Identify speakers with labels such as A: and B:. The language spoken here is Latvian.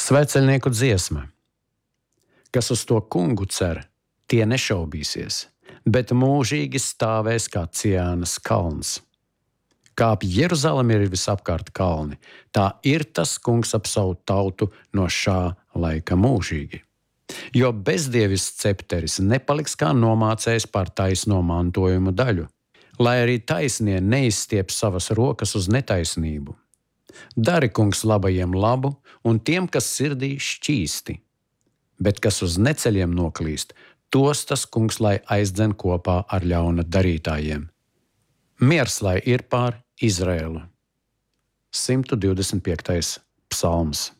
A: Svētceļnieku dziesma. Kas uz to kungu cer, tie nešaubīsies, bet mūžīgi stāvēs kā Ciānas kalns. Kā ap Jeruzalemi ir visapkārt kalni, tā ir tas kungs ap savu tautu no šā laika mūžīgi. Jo bezdievis cepteris nepaliks kā nomācējs pār taisno mantojumu daļu, lai arī taisnie neizstiep savas rokas uz netaisnību. Dari, kungs, labajiem labu un tiem, kas sirdī šķīsti, bet kas uz neceļiem noklīst, tos tas kungs lai aizdzen kopā ar ļauna darītājiem. Miers lai ir pār Izraēlu. 125. psalms.